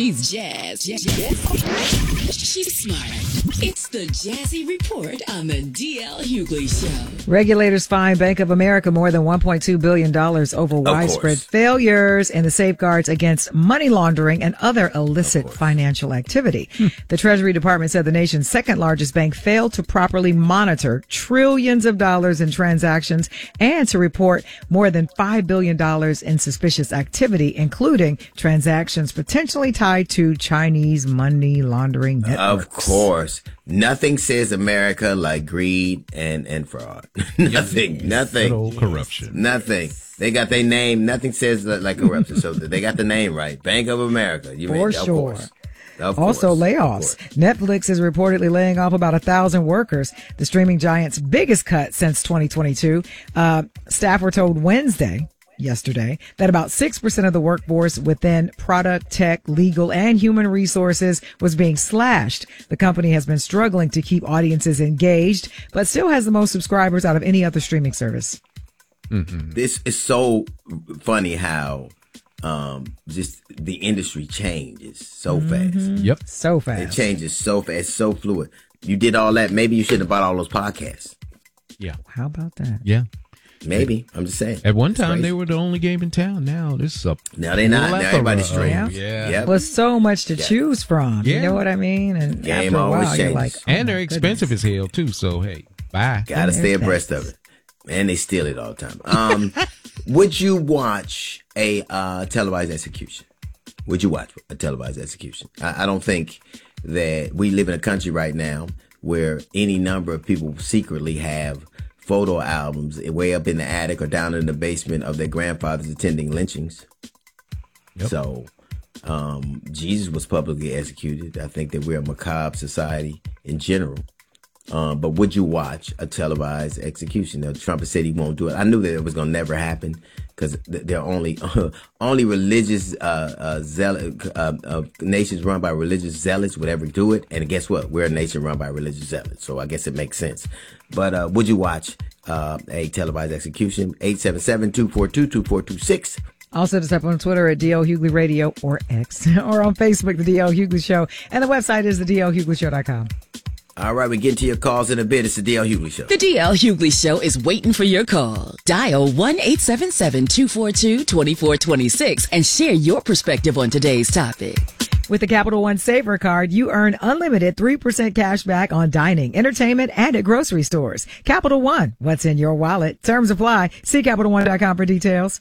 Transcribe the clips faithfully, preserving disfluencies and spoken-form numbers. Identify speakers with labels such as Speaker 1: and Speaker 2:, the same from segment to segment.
Speaker 1: She's Jazz. Jazz. She's smart. It's the Jazzy Report on the D L Hughley Show.
Speaker 2: Regulators fined Bank of America more than one point two billion dollars over widespread failures in the safeguards against money laundering and other illicit financial activity. Hmm. The Treasury Department said the nation's second largest bank failed to properly monitor trillions of dollars in transactions and to report more than five billion dollars in suspicious activity, including transactions potentially tied to Chinese money laundering networks.
Speaker 3: Of course. Nothing says America like greed and, and fraud. nothing,
Speaker 4: yes.
Speaker 3: nothing.
Speaker 4: Good old corruption.
Speaker 3: Nothing. They got their name. Nothing says like corruption. So they got the name right. Bank of America. You
Speaker 2: For
Speaker 3: mean,
Speaker 2: sure.
Speaker 3: Of course. Of
Speaker 2: also,
Speaker 3: course.
Speaker 2: layoffs. Netflix is reportedly laying off about a thousand workers, the streaming giant's biggest cut since twenty twenty-two. Uh, staff were told Wednesday, yesterday, that about six percent of the workforce within product, tech, legal, and human resources was being slashed. The company has been struggling to keep audiences engaged, but still has the most subscribers out of any other streaming service.
Speaker 3: Mm-hmm. This is so funny how um just the industry changes so
Speaker 2: Mm-hmm.
Speaker 3: fast.
Speaker 4: Yep.
Speaker 2: So fast.
Speaker 3: It changes so fast, so fluid. You did all that. Maybe you shouldn't have bought all those podcasts.
Speaker 4: Yeah.
Speaker 2: How about that?
Speaker 4: Yeah.
Speaker 3: Maybe. I'm just saying.
Speaker 4: At one
Speaker 3: It's
Speaker 4: time,
Speaker 3: crazy.
Speaker 4: they were the only game in town. Now this is a
Speaker 3: Now they're not. Now
Speaker 4: plethora
Speaker 3: everybody's
Speaker 4: of-
Speaker 3: streaming.
Speaker 4: Yeah.
Speaker 3: Yep.
Speaker 2: Well, so much to
Speaker 3: Yeah.
Speaker 2: choose from.
Speaker 4: Yeah.
Speaker 2: You know what I mean? And
Speaker 3: Game
Speaker 2: after a
Speaker 3: always
Speaker 2: while, you're
Speaker 3: changes.
Speaker 2: like, oh
Speaker 4: And
Speaker 2: my
Speaker 4: they're expensive
Speaker 2: goodness.
Speaker 4: as hell, too. So, hey, bye.
Speaker 3: Gotta stay abreast of it. And they steal it all the time. Um, would you watch a uh, televised execution? Would you watch a televised execution? I, I don't think that we live in a country right now where any number of people secretly have photo albums way up in the attic or down in the basement of their grandfathers attending lynchings.
Speaker 4: Yep.
Speaker 3: So um, Jesus was publicly executed. I think that we're a macabre society in general. Um, but would you watch a televised execution? Now, Trump has said he won't do it. I knew that it was going to never happen because th- they're only uh, only religious uh, uh, zeal- uh, uh, nations run by religious zealots would ever do it. And guess what? We're a nation run by religious zealots. So I guess it makes sense. But uh, would you watch uh, a televised execution? eight seven seven, two four two, two four two six.
Speaker 2: Also, hit us up on Twitter at D L Hughley Radio or X, or on Facebook, The D L Hughley Show. And the website is the D L Hughley Show dot com.
Speaker 3: All right, we get to your calls in a bit. It's the D L Hughley Show.
Speaker 1: The D L Hughley Show is waiting for your call. Dial one eight seven seven, two four two, two four two six and share your perspective on today's topic.
Speaker 2: With the Capital One Saver Card, you earn unlimited three percent cash back on dining, entertainment, and at grocery stores. Capital One, what's in your wallet? Terms apply. See Capital One dot com for details.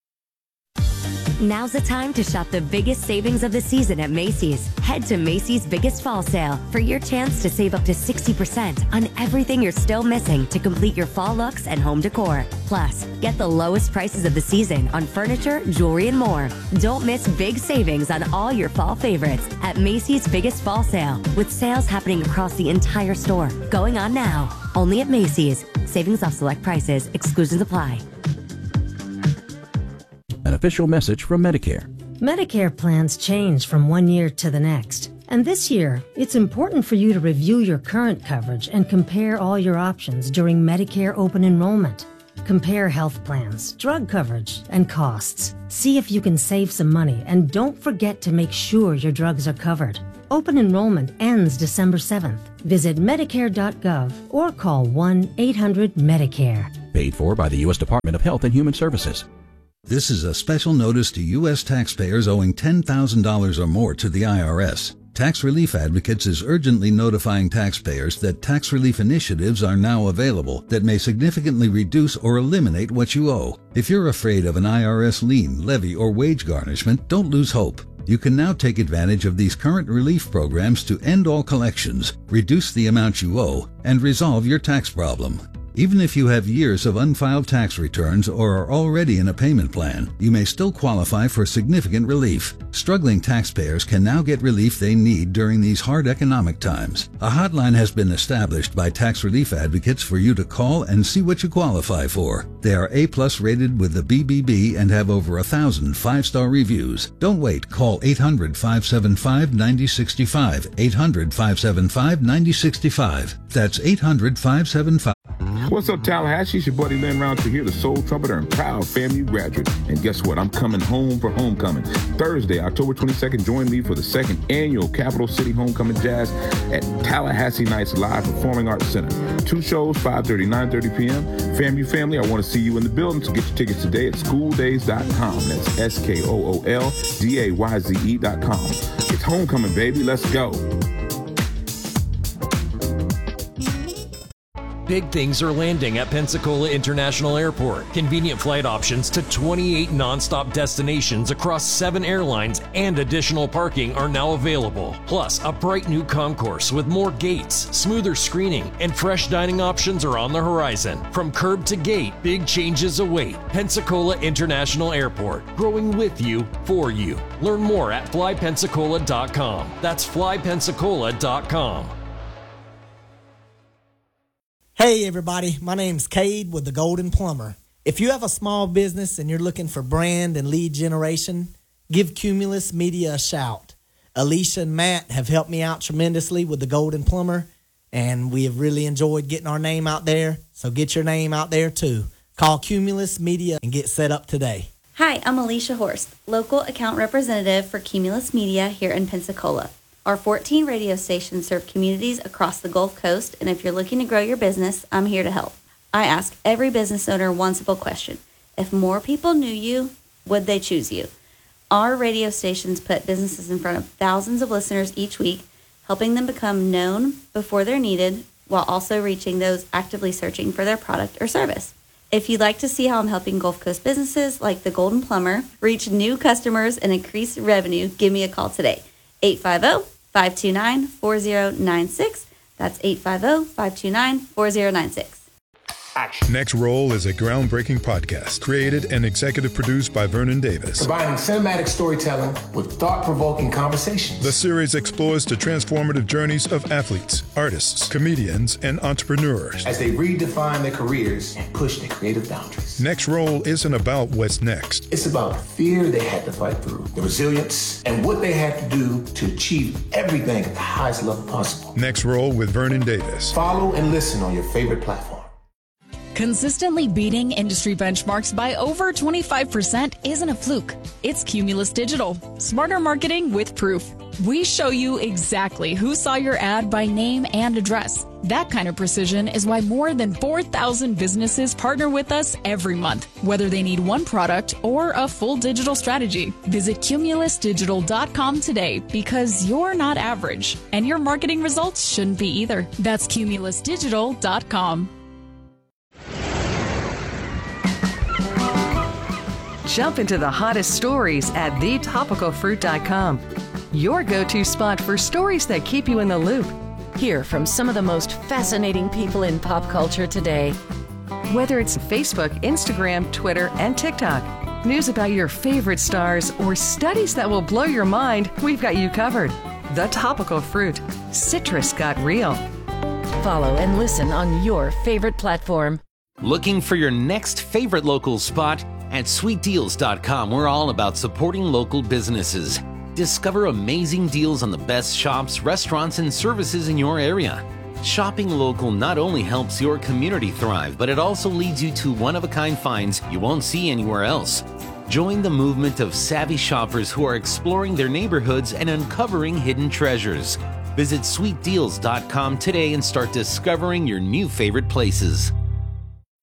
Speaker 5: Now's the time to shop the biggest savings of the season at Macy's. Head to Macy's Biggest Fall Sale for your chance to save up to sixty percent on everything you're still missing to complete your fall looks and home decor. Plus, get the lowest prices of the season on furniture, jewelry, and more. Don't miss big savings on all your fall favorites at Macy's Biggest Fall Sale, with sales happening across the entire store. Going on now. Only at Macy's. Savings off select prices. Exclusions apply.
Speaker 6: An official message from Medicare.
Speaker 7: Medicare plans change from one year to the next. And this year, it's important for you to review your current coverage and compare all your options during Medicare open enrollment. Compare health plans, drug coverage, and costs. See if you can save some money, and don't forget to make sure your drugs are covered. Open enrollment ends December seventh. Visit Medicare dot gov or call one eight hundred Medicare.
Speaker 6: Paid for by the U S Department of Health and Human Services.
Speaker 8: This is a special notice to U S taxpayers owing ten thousand dollars or more to the I R S. Tax Relief Advocates is urgently notifying taxpayers that tax relief initiatives are now available that may significantly reduce or eliminate what you owe. If you're afraid of an I R S lien, levy, or wage garnishment, don't lose hope. You can now take advantage of these current relief programs to end all collections, reduce the amount you owe, and resolve your tax problem. Even if you have years of unfiled tax returns or are already in a payment plan, you may still qualify for significant relief. Struggling taxpayers can now get relief they need during these hard economic times. A hotline has been established by Tax Relief Advocates for you to call and see what you qualify for. They are A-plus rated with the B B B and have over a thousand five-star reviews. Don't wait. Call eight hundred, five seven five, nine zero six five. eight hundred, five seven five, nine zero six five. That's eight hundred, five seven five.
Speaker 9: What's up, Tallahassee? It's your buddy Lynn Roundtree here, the soul trumpeter and proud FAMU graduate. And guess what? I'm coming home for homecoming. Thursday, October twenty-second, join me for the second annual Capital City Homecoming Jazz at Tallahassee Nights Live Performing Arts Center. Two shows, five thirty, nine thirty p.m. FAMU family, I want to see you in the building, so get your tickets today at school days dot com. That's S K O O L D A Y Z E dot com. It's homecoming, baby. Let's go.
Speaker 10: Big things are landing at Pensacola International Airport. Convenient flight options to twenty-eight nonstop destinations across seven airlines and additional parking are now available. Plus, a bright new concourse with more gates, smoother screening, and fresh dining options are on the horizon. From curb to gate, big changes await. Pensacola International Airport, growing with you, for you. Learn more at fly pensacola dot com. That's fly pensacola dot com.
Speaker 11: Hey everybody, my name's Cade with The Golden Plumber. If you have a small business and you're looking for brand and lead generation, give Cumulus Media a shout. Alicia and Matt have helped me out tremendously with The Golden Plumber, and we have really enjoyed getting our name out there, so get your name out there too. Call Cumulus Media and get set up today.
Speaker 12: Hi, I'm Alicia Horst, local account representative for Cumulus Media here in Pensacola. Our fourteen radio stations serve communities across the Gulf Coast, and if you're looking to grow your business, I'm here to help. I ask every business owner one simple question. If more people knew you, would they choose you? Our radio stations put businesses in front of thousands of listeners each week, helping them become known before they're needed, while also reaching those actively searching for their product or service. If you'd like to see how I'm helping Gulf Coast businesses like The Golden Plumber reach new customers and increase revenue, give me a call today. eight five zero, five two nine, four zero nine six. That's eight five zero, five two nine, four zero nine six.
Speaker 13: Next Roll is a groundbreaking podcast created and executive produced by Vernon Davis.
Speaker 14: Combining cinematic storytelling with thought-provoking conversations.
Speaker 13: The series explores the transformative journeys of athletes, artists, comedians, and entrepreneurs
Speaker 14: as they redefine their careers and push their creative boundaries.
Speaker 13: Next Roll isn't about what's next.
Speaker 14: It's about the fear they had to fight through, the resilience, and what they had to do to achieve everything at the highest level possible.
Speaker 13: Next Roll with Vernon Davis.
Speaker 14: Follow and listen on your favorite platform.
Speaker 15: Consistently beating industry benchmarks by over twenty-five percent isn't a fluke. It's Cumulus Digital. Smarter marketing with proof. We show you exactly who saw your ad by name and address. That kind of precision is why more than four thousand businesses partner with us every month, whether they need one product or a full digital strategy. Visit cumulus digital dot com today, because you're not average, and your marketing results shouldn't be either. That's cumulus digital dot com.
Speaker 16: Jump into the hottest stories at the topical fruit dot com. Your go-to spot for stories that keep you in the loop.
Speaker 1: Hear from some of the most fascinating people in pop culture today.
Speaker 16: Whether it's Facebook, Instagram, Twitter, and TikTok, news about your favorite stars, or studies that will blow your mind, we've got you covered. The Topical Fruit. Citrus got real.
Speaker 1: Follow and listen on your favorite platform.
Speaker 17: Looking for your next favorite local spot? At sweet deals dot com, we're all about supporting local businesses. Discover amazing deals on the best shops, restaurants, and services in your area. Shopping local not only helps your community thrive, but it also leads you to one-of-a-kind finds you won't see anywhere else. Join the movement of savvy shoppers who are exploring their neighborhoods and uncovering hidden treasures. Visit sweet deals dot com today and start discovering your new favorite places.